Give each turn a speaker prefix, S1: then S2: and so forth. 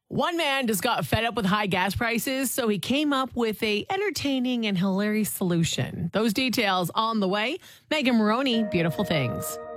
S1: One man just got fed up with high gas prices, so he came up with a entertaining and hilarious solution. Those details on the way. Megan Maroney, Beautiful Things.